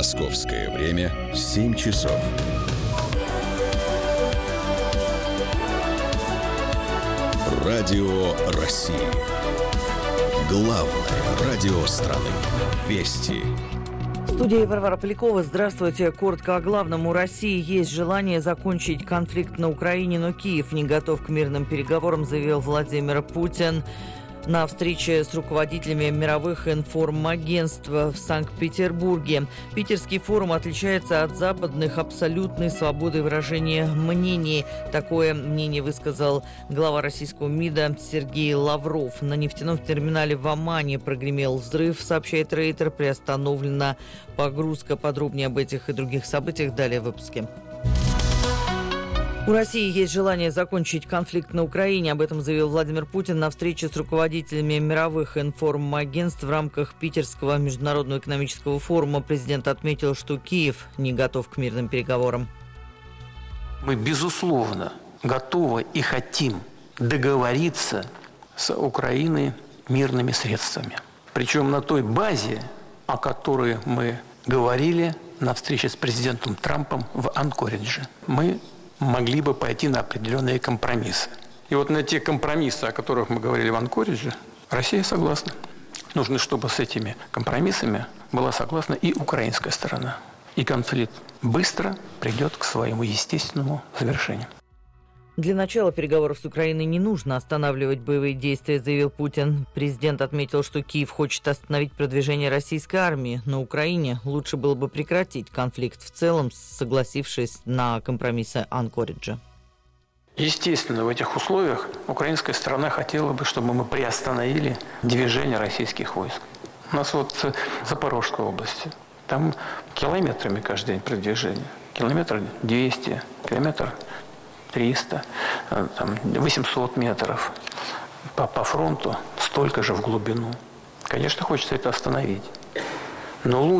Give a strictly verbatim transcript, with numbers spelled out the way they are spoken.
Московское время семь часов. Радио России. Главное радио страны. Вести. В студии Варвара Полякова. Здравствуйте. Коротко о главном. У России есть желание закончить конфликт на Украине, но Киев не готов к мирным переговорам, заявил Владимир Путин на встрече с руководителями мировых информагентств в Санкт-Петербурге. Питерский форум отличается от западных абсолютной свободой выражения мнений. Такое мнение высказал глава российского МИДа Сергей Лавров. На нефтяном терминале в Омане прогремел взрыв, сообщает Рейтер. Приостановлена погрузка. Подробнее об этих и других событиях далее в выпуске. У России есть желание закончить конфликт на Украине. Об этом заявил Владимир Путин на встрече с руководителями мировых информагентств в рамках Питерского международного экономического форума. Президент отметил, что Киев не готов к мирным переговорам. Мы, безусловно, готовы и хотим договориться с Украиной мирными средствами. Причем на той базе, о которой мы говорили на встрече с президентом Трампом в Анкоридже. Мы могли бы пойти на определенные компромиссы. И вот на те компромиссы, о которых мы говорили в Анкоридже, Россия согласна. Нужно, чтобы с этими компромиссами была согласна и украинская сторона. И конфликт быстро придет к своему естественному завершению. Для начала переговоров с Украиной не нужно останавливать боевые действия, заявил Путин. Президент отметил, что Киев хочет остановить продвижение российской армии на Украине. Лучше было бы прекратить конфликт в целом, согласившись на компромиссы Анкориджа. Естественно, в этих условиях украинская сторона хотела бы, чтобы мы приостановили движение российских войск. У нас вот в Запорожской области, там километрами каждый день продвижение. Километр двести, километр триста, там, восемьсот метров по, по фронту, столько же в глубину. Конечно, хочется это остановить. Но лучше